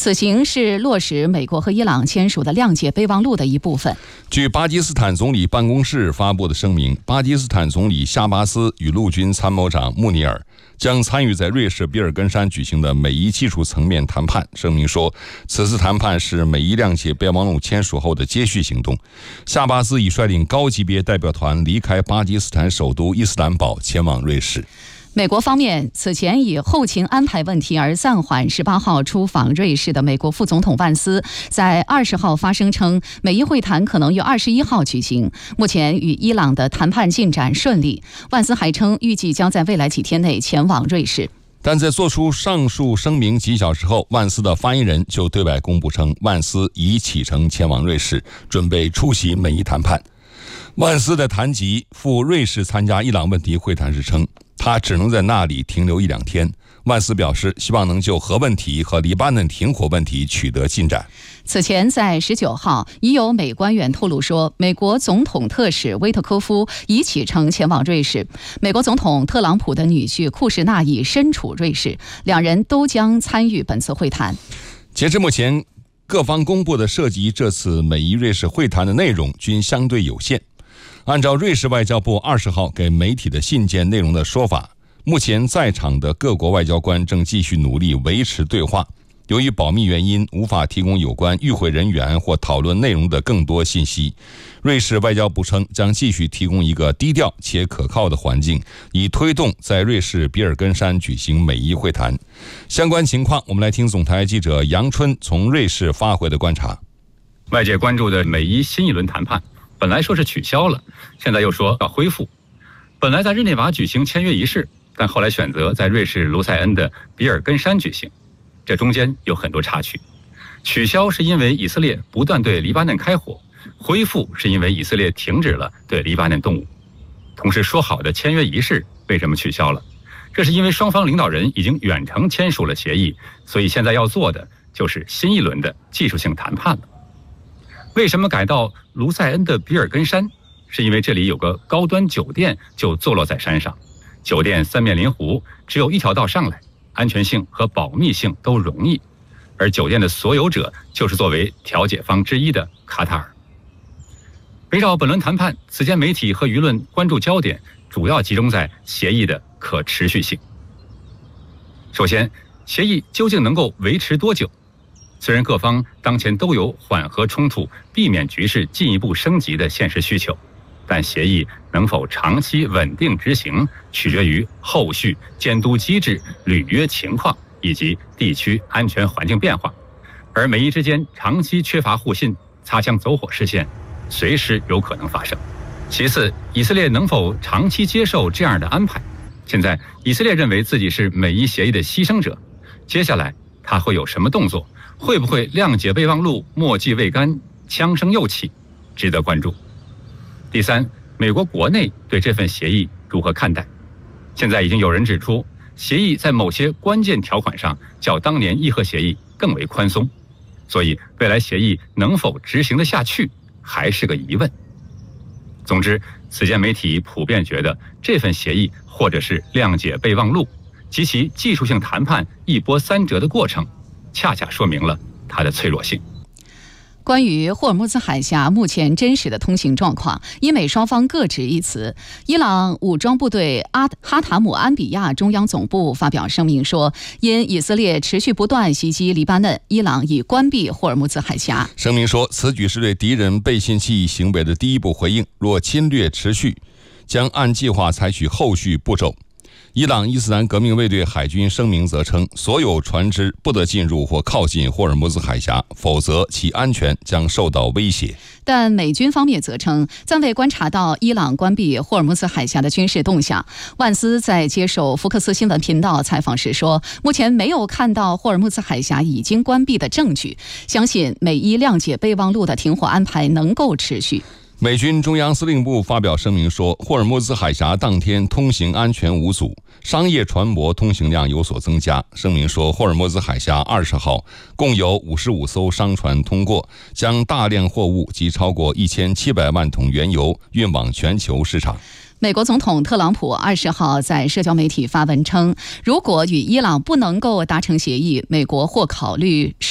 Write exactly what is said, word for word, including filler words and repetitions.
此行是落实美国和伊朗签署的谅解备忘录的一部分。 据巴基斯坦总理办公室发布的声明，巴基斯坦总理夏巴斯与陆军参谋长穆尼尔将参与在瑞士比尔根山举行的美伊技术层面谈判。声明说，此次谈判是美伊谅解备忘录签署后的接续行动。夏巴斯已率领高级别代表团离开巴基斯坦首都伊斯兰堡，前往瑞士。 美国方面此前以后勤安排问题而暂缓十八号出访瑞士的美国副总统万斯，在二十号发声称，美伊会谈可能于二十一号举行。目前与伊朗的谈判进展顺利，万斯还称预计将在未来几天内前往瑞士。 但在做出上述声明几小时后，万斯的发言人就对外公布称，万斯已启程前往瑞士，准备出席美伊谈判。万斯的谈及赴瑞士参加伊朗问题会谈时称，他只能在那里停留一两天。万斯表示，希望能就核问题和黎巴嫩停火问题取得进展。 此前在十九号，已有美官员透露说，美国总统特使威特科夫已启程前往瑞士，美国总统特朗普的女婿库什纳已身处瑞士，两人都将参与本次会谈。 截至目前，各方公布的涉及这次美伊瑞士会谈的内容均相对有限。按照瑞士外交部二十号给媒体的信件内容的说法，目前在场的各国外交官正继续努力维持对话，由于保密原因，无法提供有关与会人员或讨论内容的更多信息。瑞士外交部称，将继续提供一个低调且可靠的环境，以推动在瑞士比尔根山举行美伊会谈。相关情况，我们来听总台记者杨春从瑞士发回的观察。 外界关注的美伊新一轮谈判，本来说是取消了，现在又说要恢复。本来在日内瓦举行签约仪式，但后来选择在瑞士卢塞恩的比尔根山举行，这中间有很多插曲。取消是因为以色列不断对黎巴嫩开火，恢复是因为以色列停止了对黎巴嫩动武。同时说好的签约仪式为什么取消了？这是因为双方领导人已经远程签署了协议，所以现在要做的就是新一轮的技术性谈判了。为什么改到卢塞恩的比尔根山？是因为这里有个高端酒店就坐落在山上，酒店三面临湖，只有一条道上来，安全性和保密性都容易。而酒店的所有者就是作为调解方之一的卡塔尔。围绕本轮谈判，此前媒体和舆论关注焦点主要集中在协议的可持续性。首先，协议究竟能够维持多久？虽然各方当前都有缓和冲突、避免局势进一步升级的现实需求，但协议能否长期稳定执行，取决于后续监督机制、履约情况以及地区安全环境变化。而美伊之间长期缺乏互信，擦枪走火事件随时有可能发生。其次，以色列能否长期接受这样的安排？现在以色列认为自己是美伊协议的牺牲者，接下来他会有什么动作？会不会谅解备忘录墨迹未干，枪声又起？值得关注。第三，美国国内对这份协议如何看待？现在已经有人指出，协议在某些关键条款上较当年伊核协议更为宽松，所以未来协议能否执行得下去还是个疑问。总之，此前媒体普遍觉得这份协议或者是谅解备忘录及其技术性谈判一波三折的过程，恰恰说明了它的脆弱性。 关于霍尔木兹海峡目前真实的通行状况，伊美双方各执一词。伊朗武装部队阿哈塔姆安比亚中央总部发表声明说，因以色列持续不断袭击黎巴嫩，伊朗已关闭霍尔木兹海峡。 声明说，此举是对敌人背信弃义行为的第一步回应，若侵略持续，将按计划采取后续步骤。伊朗伊斯兰革命卫队海军声明则称，所有船只不得进入或靠近霍尔木兹海峡，否则其安全将受到威胁。 但美军方面则称，暂未观察到伊朗关闭霍尔木兹海峡的军事动向。万斯在接受福克斯新闻频道采访时说，目前没有看到霍尔木兹海峡已经关闭的证据，相信美伊谅解备忘录的停火安排能够持续。 美军中央司令部发表声明说，霍尔木兹海峡当天通行安全无阻，商业船舶通行量有所增加。声明说，霍尔木兹海峡二十号共有五十五艘商船通过，将大量货物及超过一千七百万桶原油运往全球市场。 美国总统特朗普二十号在社交媒体发文称，如果与伊朗不能够达成协议，美国或考虑